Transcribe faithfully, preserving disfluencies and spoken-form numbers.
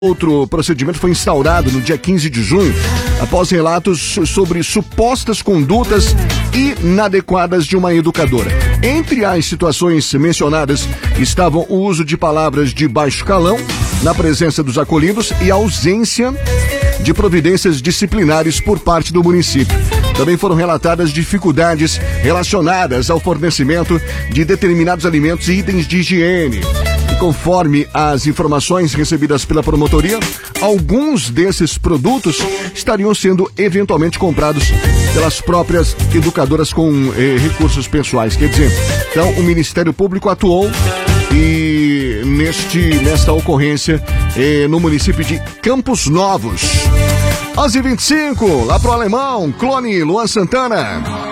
Outro procedimento foi instaurado no dia quinze de junho, após relatos sobre supostas condutas inadequadas de uma educadora. Entre as situações mencionadas estavam o uso de palavras de baixo calão na presença dos acolhidos e a ausência de providências disciplinares por parte do município. Também foram relatadas dificuldades relacionadas ao fornecimento de determinados alimentos e itens de higiene. Conforme as informações recebidas pela promotoria, alguns desses produtos estariam sendo eventualmente comprados pelas próprias educadoras com eh, recursos pessoais. Quer dizer, então o Ministério Público atuou e neste, nesta ocorrência eh, no município de Campos Novos. onze e vinte e cinco, lá pro Alemão, Clone, Luan Santana.